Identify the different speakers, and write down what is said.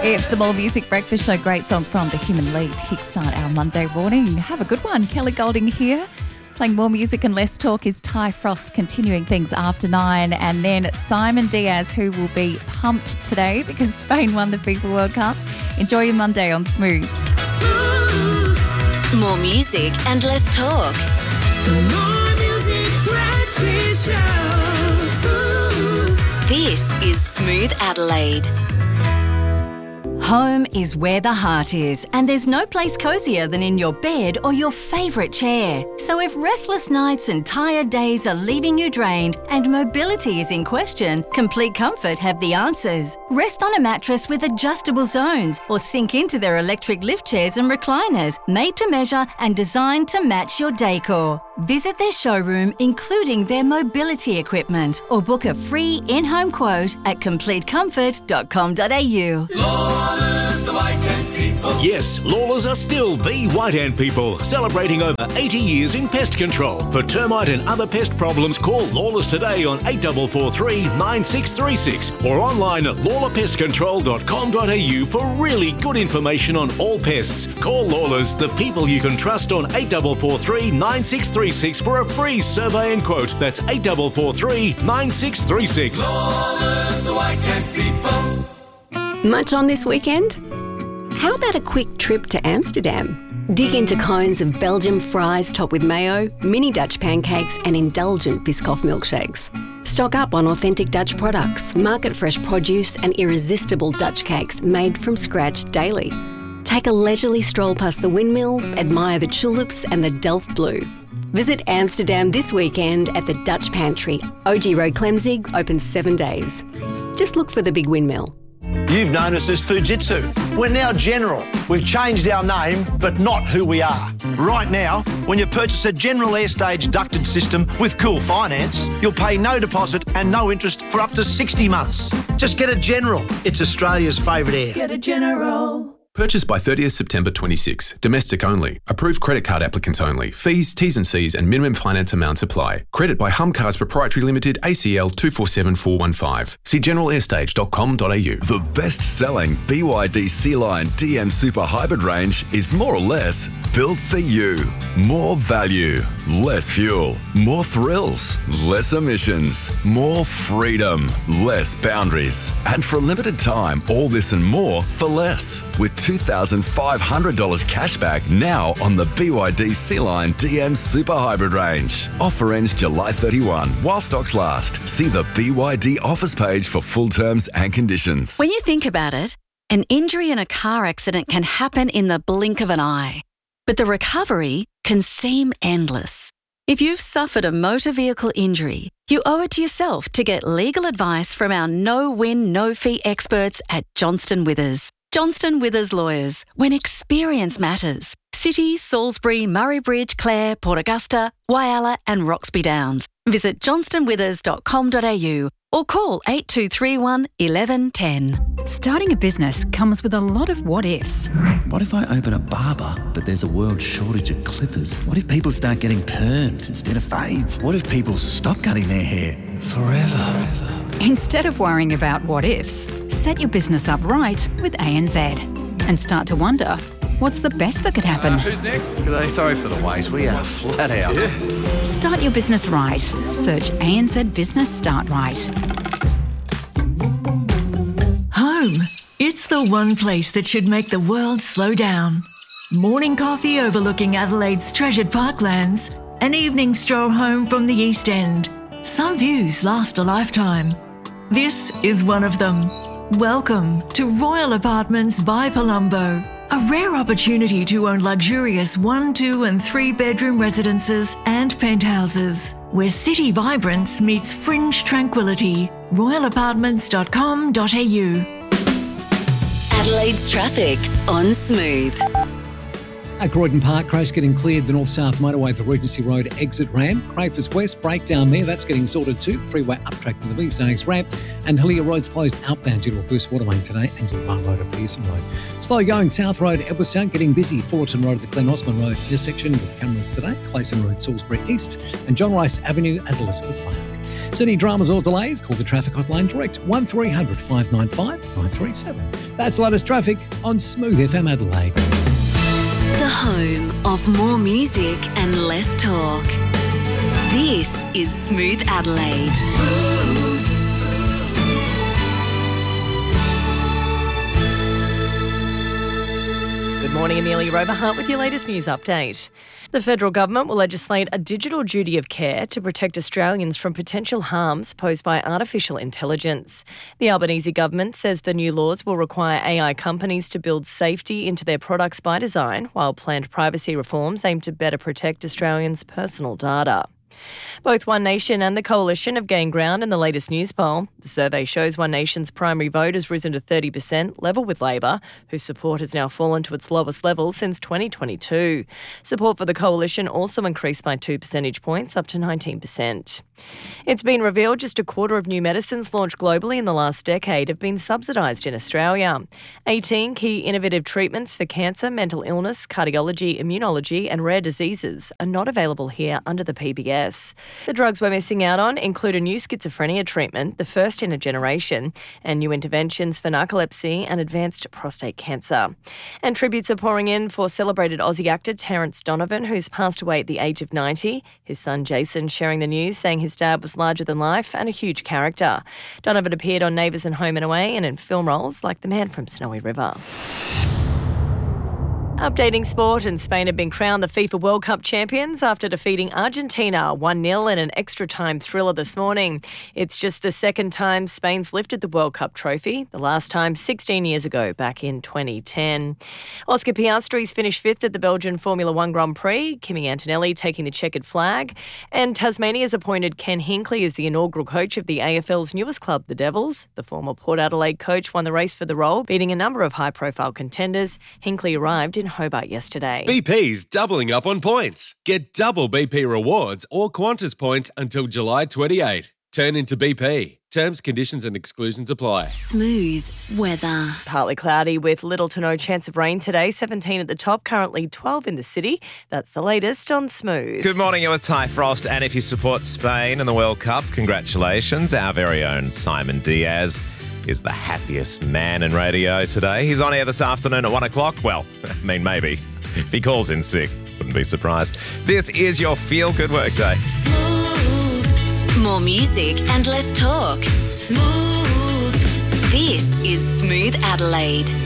Speaker 1: It's the More Music Breakfast Show. Great song from The Human League to kickstart our Monday morning. Have a good one. Kelly Golding here. Playing more music and less talk is Ty Frost, continuing things after 9. And then Simon Diaz, who will be pumped today because Spain won the FIFA World Cup. Enjoy your Monday on Smooth.
Speaker 2: More music and less talk.
Speaker 3: The More Music Breakfast Show.
Speaker 2: This is Smooth Adelaide.
Speaker 4: Home is where the heart is, and there's no place cosier than in your bed or your favourite chair. So if restless nights and tired days are leaving you drained and mobility is in question, Complete Comfort have the answers. Rest on a mattress with adjustable zones or sink into their electric lift chairs and recliners, made to measure and designed to match your decor. Visit their showroom, including their mobility equipment, or book a free in-home quote at completecomfort.com.au.
Speaker 5: The White Ant People.
Speaker 6: Yes, Lawlers are still the White Ant People, celebrating over 80 years in pest control. For termite and other pest problems, call Lawlers today on 8443 9636 or online at lawlerpestcontrol.com.au for really good information on all pests. Call Lawlers, the people you can trust, on 8443 9636 for a free survey and quote. That's 8443 9636.
Speaker 5: Lawlers, the White Ant People.
Speaker 7: Much on this weekend? How about a quick trip to Amsterdam? Dig into cones of Belgian fries topped with mayo, mini Dutch pancakes and indulgent Biscoff milkshakes. Stock up on authentic Dutch products, market-fresh produce and irresistible Dutch cakes made from scratch daily. Take a leisurely stroll past the windmill, admire the tulips and the Delft Blue. Visit Amsterdam this weekend at the Dutch Pantry. OG Road Clemzig, open 7 days. Just look for the big windmill.
Speaker 8: You've known us as Fujitsu. We're now General. We've changed our name, but not who we are. Right now, when you purchase a General Airstage ducted system with Cool Finance, you'll pay no deposit and no interest for up to 60 months. Just get a General. It's Australia's favourite air.
Speaker 3: Get a General.
Speaker 9: Purchased by 30th September 26. Domestic only. Approved credit card applicants only. Fees, T's and C's and minimum finance amounts apply. Credit by Hum Cars Proprietary Limited, ACL 247415. See generalairstage.com.au.
Speaker 10: The best-selling BYD C-Line DM Super Hybrid range is more or less built for you. More value, less fuel, more thrills, less emissions, more freedom, less boundaries. And for a limited time, all this and more for less. With $2,500 cashback now on the BYD C-Line DM Super Hybrid range. Offer ends July 31 while stocks last. See the BYD offers page for full terms and conditions.
Speaker 2: When you think about it, an injury in a car accident can happen in the blink of an eye, but the recovery can seem endless. If you've suffered a motor vehicle injury, you owe it to yourself to get legal advice from our no-win, no-fee experts at Johnston Withers. Johnston Withers Lawyers, when experience matters. City, Salisbury, Murray Bridge, Clare, Port Augusta, Whyalla and Roxby Downs. Visit johnstonwithers.com.au or call 8231 1110.
Speaker 11: Starting a business comes with a lot of what-ifs.
Speaker 12: What if I open a barber, but there's a world shortage of clippers? What if people start getting perms instead of fades? What if people stop cutting their hair forever?
Speaker 11: Instead of worrying about what-ifs, set your business up right with ANZ and start to wonder, what's the best that could happen?
Speaker 13: Who's next? G'day. Sorry for the wait. We are flat out. Yeah.
Speaker 11: Start your business right. Search ANZ Business Start Right.
Speaker 3: Home. It's the one place that should make the world slow down. Morning coffee overlooking Adelaide's treasured parklands. An evening stroll home from the East End. Some views last a lifetime. This is one of them. Welcome to Royal Apartments by Palumbo. A rare opportunity to own luxurious 1, 2 and 3 bedroom residences and penthouses, where city vibrance meets fringe tranquility. royalapartments.com.au.
Speaker 2: Adelaide's traffic on Smooth.
Speaker 14: At Croydon Park, crash getting cleared the north-south motorway for Regency Road exit ramp. Crayfors West, breakdown there, that's getting sorted too. Freeway uptrack to the V-Stags ramp. And Hillier Road's closed outbound due to a burst water main today. And Gilvar Road at Pearson Road. Slow going South Road, Edwardstown, getting busy. Fullerton Road at the Glen Osmond Road intersection with cameras today. Clayson Road, Salisbury East. And John Rice Avenue at Elizabeth Lane. City dramas or delays, call the traffic hotline direct 1300 595 937. That's the latest traffic on Smooth FM Adelaide.
Speaker 2: The home of more music and less talk. This is Smooth Adelaide.
Speaker 15: Good morning, Amelia Roberhart with your latest news update. The federal government will legislate a digital duty of care to protect Australians from potential harms posed by artificial intelligence. The Albanese government says the new laws will require AI companies to build safety into their products by design, while planned privacy reforms aim to better protect Australians' personal data. Both One Nation and the Coalition have gained ground in the latest news poll. The survey shows One Nation's primary vote has risen to 30%, level with Labor, whose support has now fallen to its lowest level since 2022. Support for the Coalition also increased by 2 percentage points, up to 19%. It's been revealed just a quarter of new medicines launched globally in the last decade have been subsidised in Australia. 18 key innovative treatments for cancer, mental illness, cardiology, immunology and rare diseases are not available here under the PBS. The drugs we're missing out on include a new schizophrenia treatment, the first in a generation, and new interventions for narcolepsy and advanced prostate cancer. And tributes are pouring in for celebrated Aussie actor Terence Donovan, who's passed away at the age of 90. His son Jason sharing the news, saying his dad was larger than life and a huge character. Donovan appeared on Neighbours and Home and Away and in film roles like the man from Snowy River. Updating sport, and Spain have been crowned the FIFA World Cup champions after defeating Argentina 1-0 in an extra-time thriller this morning. It's just the second time Spain's lifted the World Cup trophy, the last time 16 years ago, back in 2010. Oscar Piastri's finished fifth at the Belgian Formula One Grand Prix, Kimi Antonelli taking the checkered flag, and Tasmania's appointed Ken Hinkley as the inaugural coach of the AFL's newest club, the Devils. The former Port Adelaide coach won the race for the role, beating a number of high-profile contenders. Hinkley arrived in Hobart yesterday.
Speaker 16: BP's doubling up on points. Get double BP rewards or Qantas points until July 28. Turn into BP. Terms, conditions and exclusions apply.
Speaker 2: Smooth weather.
Speaker 15: Partly cloudy with little to no chance of rain today. 17 at the top, currently 12 in the city. That's the latest on Smooth.
Speaker 17: Good morning, you're with Ty Frost, and if you support Spain in the World Cup, congratulations. Our very own Simon Diaz is the happiest man in radio today. He's on air this afternoon at 1 o'clock. Well, I mean, maybe. If he calls in sick, wouldn't be surprised. This is your Feel Good Workday.
Speaker 2: More music and less talk. Smooth. This is Smooth Adelaide.